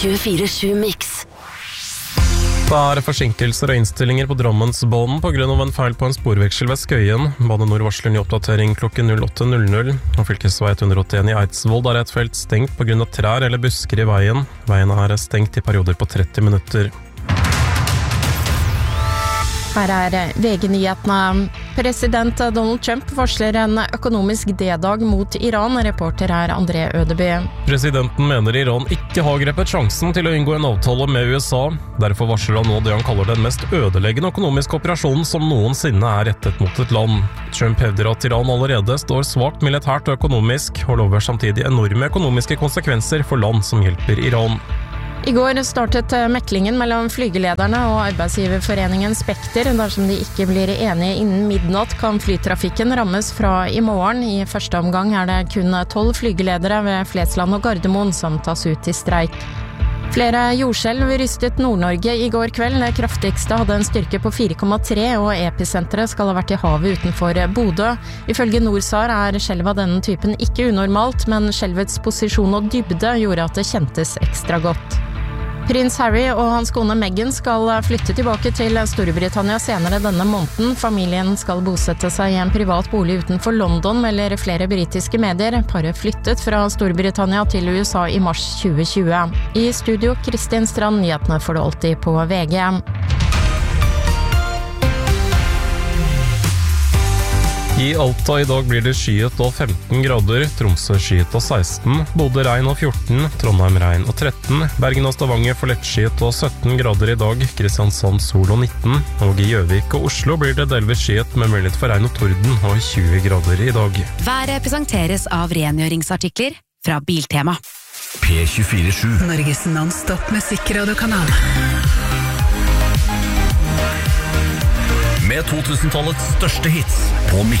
24/7 Mix. Det forsinkelser og innstillinger på Drammensbanen på grunn av en feil på en sporveksel ved Skøyen. Bane Nor varsler ny oppdatering klokken 08:00, og fylkesvei 181 i Eidsvoll der et felt stengt på grunn av trær eller busker i veien. Veien stengt i perioder på 30 minutter. Her VG-nyhetene. President Donald Trump varsler en økonomisk D-dag mot Iran. Reporter André Ødeby. Presidenten mener Iran ikke har grepet sjansen til å inngå en avtale med USA. Derfor varsler han nå det han kaller den mest ødeleggende økonomiske operasjonen som noensinne rettet mot et land. Trump hevder at Iran allerede står svakt militært og økonomisk, og lover samtidig enorme økonomiske konsekvenser for land som hjelper Iran. I går startet meklingen mellom flygelederne og arbeidsgiverforeningen Spekter. Dersom de ikke blir enige innen midnatt, kan flytrafikken rammes fra i morgen. I første omgang det kun 12 flygeledere ved Flesland og Gardermoen som tas ut i streik. Flere jordskjelv rystet Nord-Norge i går kveld. Det kraftigste hadde en styrke på 4,3, og episenteret skal ha vært i havet utenfor Bodø. Ifølge NorSAR skjelv av denne typen ikke unormalt, men skjelvets posisjon og dybde gjorde at det kjentes ekstra godt. Prins Harry og hans kone Meghan skal flytte tilbake til Storbritannia senere denne måneden. Familien skal bosette seg i en privat bolig utenfor London, melder flere britiske medier. Paret flyttet fra Storbritannia til USA i mars 2020. I studio Kristin Strand, nyhetene får du alltid på VG. I Alta i dag blir det skyet og 15 grader, Tromsø skyet og 16, Bodø regn og 14, Trondheim regn og 13, Bergen og Stavanger får lettskyet og 17 grader i dag, Kristiansand sol og 19, og i Gjøvik og Oslo blir det delvis skyet med mulighet for regn og torden og 20 grader i dag. Været presenteres av rengjøringsartikler fra Biltema. P24/7 Norges non-stop musikkradiokanal. med 2000-tallets største hits på Mix.